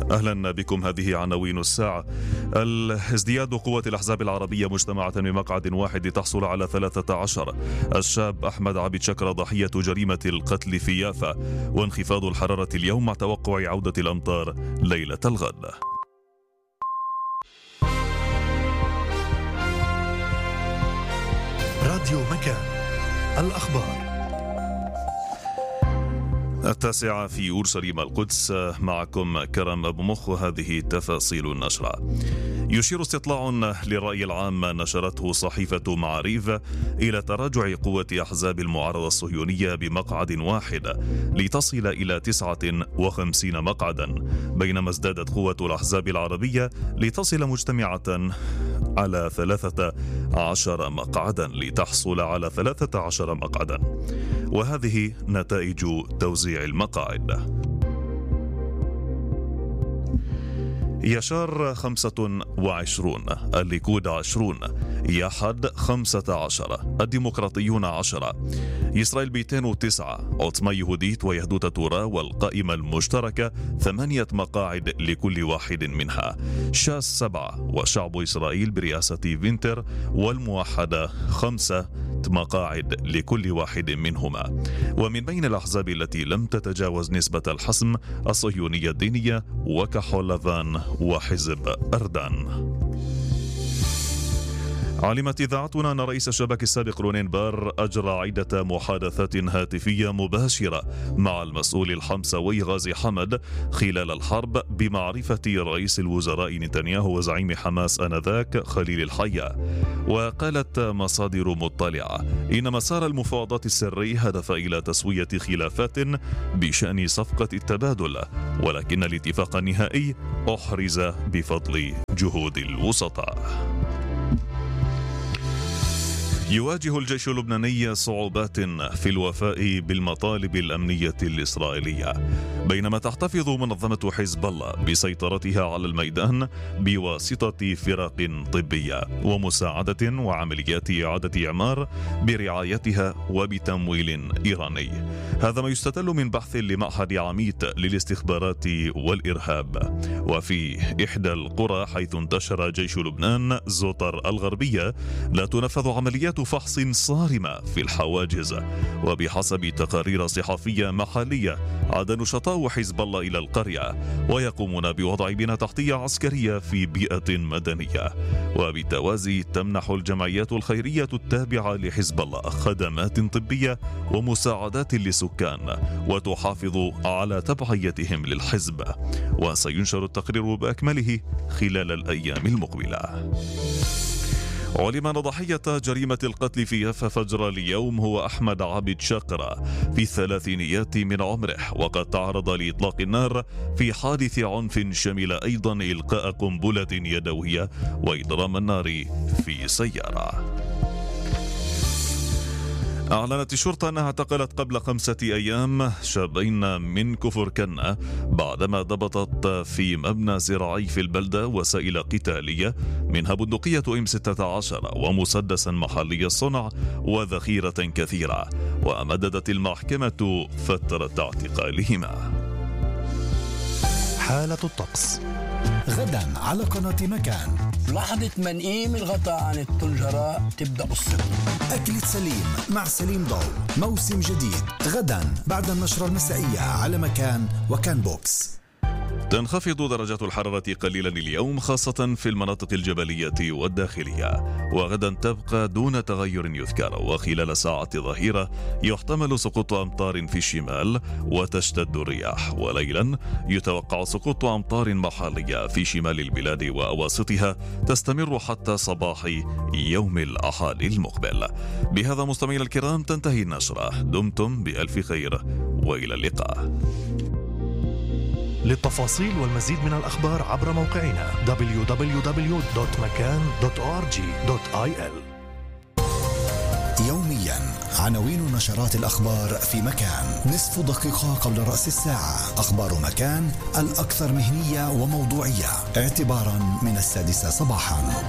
أهلا بكم. هذه عناوين الساعة. ازدياد قوة الأحزاب العربية مجتمعة بمقعد واحد تحصل على 13. الشاب أحمد عبد شكر ضحية جريمة القتل في يافا. وانخفاض الحرارة اليوم مع توقع عودة الأمطار ليلة الغد. راديو مكان، الأخبار 9 في أورشليم القدس. معكم كرم أبو مخ، وهذه تفاصيل النشرة. يشير استطلاع للرأي العام نشرته صحيفة معاريف إلى تراجع قوة أحزاب المعارضة الصهيونية بمقعد واحد لتصل إلى 59 مقعدا، بينما ازدادت قوة الأحزاب العربية لتصل مجتمعة على 13 مقعدا لتحصل على 13 مقعدا. وهذه نتائج توزيع المقاعد. يشار 25، الليكود 20، يحد 15، الديمقراطيون 10، إسرائيل بيتين 9، عظمى يهوديت ويهدوت تورا والقائمة المشتركة 8 مقاعد لكل واحد منها، شاس 7، وشعب إسرائيل برئاسة فينتر والموحدة 5 مقاعد لكل واحد منهما. ومن بين الأحزاب التي لم تتجاوز نسبة الحسم الصهيونية الدينية وكحول لافان وحزب أردن. علمت إذاعتنا أن رئيس الشباك السابق رونين بار أجرى عدة محادثات هاتفية مباشرة مع المسؤول الحمساوي غازي حمد خلال الحرب بمعرفة رئيس الوزراء نتنياهو وزعيم حماس آنذاك خليل الحية. وقالت مصادر مطلعة إن مسار المفاوضات السري هدف إلى تسوية خلافات بشأن صفقة التبادل، ولكن الاتفاق النهائي أحرز بفضل جهود الوسطاء. يواجه الجيش اللبناني صعوبات في الوفاء بالمطالب الأمنية الإسرائيلية، بينما تحتفظ منظمة حزب الله بسيطرتها على الميدان بواسطة فرق طبية ومساعدة وعمليات إعادة إعمار برعايتها وبتمويل إيراني. هذا ما يستدل من بحث لمعهد عميد للاستخبارات والإرهاب. وفي إحدى القرى حيث انتشر جيش لبنان زوطر الغربية لا تنفذ عمليات فحص صارمة في الحواجز. وبحسب تقارير صحفية محلية عاد نشطاء حزب الله إلى القرية ويقومون بوضع بنى تحتية عسكرية في بيئة مدنية. وبالتوازي تمنح الجمعيات الخيرية التابعة لحزب الله خدمات طبية ومساعدات للسكان وتحافظ على تبعيتهم للحزب. وسينشر التقرير بأكمله خلال الأيام المقبلة. علم أن ضحية جريمة القتل في يافا فجر اليوم هو أحمد عبد شكر في الثلاثينيات من عمره، وقد تعرض لإطلاق النار في حادث عنف شمل أيضا إلقاء قنبلة يدوية وإضرام النار في سيارة. أعلنت الشرطة أنها اعتقلت قبل 5 أيام شابين من كفر كنة بعدما ضبطت في مبنى زراعي في البلدة وسائل قتالية منها بندقية M16 ومسدسا محلي الصنع وذخيرة كثيرة. وأمددت المحكمة فترة اعتقالهما. حالة الطقس غدا على قناة مكان. لحظة منقيم الغطاء عن الطنجرة تبدأ قصتنا. أكلة سليم مع سليم ضو، موسم جديد غدا بعد النشرة المسائية على مكان وكان بوكس. تنخفض درجات الحرارة قليلا اليوم خاصة في المناطق الجبلية والداخلية، وغدا تبقى دون تغير يذكر. وخلال ساعة ظهيرة يحتمل سقوط أمطار في الشمال وتشتد الرياح، وليلا يتوقع سقوط أمطار محلية في شمال البلاد وأواسطها تستمر حتى صباح يوم الأحد المقبل. بهذا مستمعينا الكرام تنتهي النشرة. دمتم بألف خير وإلى اللقاء. للتفاصيل والمزيد من الأخبار عبر موقعنا www.makan.org.il. يوميا عناوين نشرات الأخبار في مكان. نصف دقيقة قبل رأس الساعة أخبار مكان الأكثر مهنية وموضوعية اعتبارا من 6 صباحا.